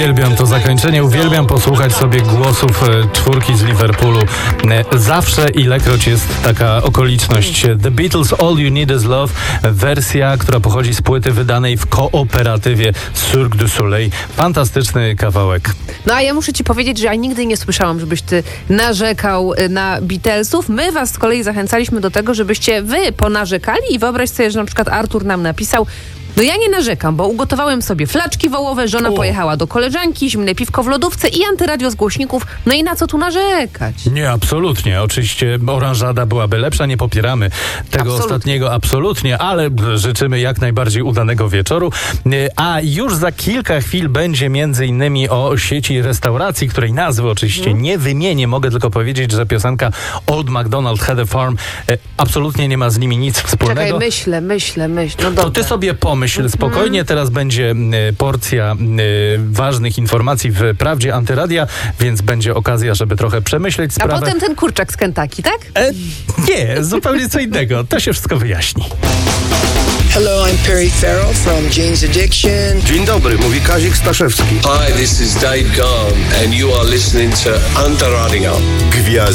Uwielbiam to zakończenie, uwielbiam posłuchać sobie głosów czwórki z Liverpoolu. Zawsze, ilekroć jest taka okoliczność. The Beatles All You Need Is Love, wersja, która pochodzi z płyty wydanej w kooperatywie Cirque du Soleil. Fantastyczny kawałek. No a ja muszę ci powiedzieć, że ja nigdy nie słyszałam, żebyś ty narzekał na Beatlesów. My was z kolei zachęcaliśmy do tego, żebyście wy ponarzekali i wyobraź sobie, że na przykład Artur nam napisał: no ja nie narzekam, bo ugotowałem sobie flaczki wołowe, żona pojechała do koleżanki, zimne piwko w lodówce i antyradio z głośników. No i na co tu narzekać? Nie, absolutnie. Oczywiście oranżada byłaby lepsza, nie popieramy tego ostatniego absolutnie, ale życzymy jak najbardziej udanego wieczoru. A już za kilka chwil będzie między innymi o sieci restauracji, której nazwy oczywiście nie wymienię. Mogę tylko powiedzieć, że piosenka Old MacDonald Had a Farm absolutnie nie ma z nimi nic wspólnego. Czekaj, myślę. No dobra. To ty sobie pomyśl spokojnie, teraz będzie porcja ważnych informacji w Prawdzie Antyradia, więc będzie okazja, żeby trochę przemyśleć sprawę. A potem ten kurczak z Kentucky, tak? Nie, zupełnie co innego. To się wszystko wyjaśni. Hello, I'm Perry Farrell from Jane's Addiction. Dzień dobry, mówi Kazik Staszewski. Hi, this is Dave Gahan and you are listening to Antyradio. Gwiazdy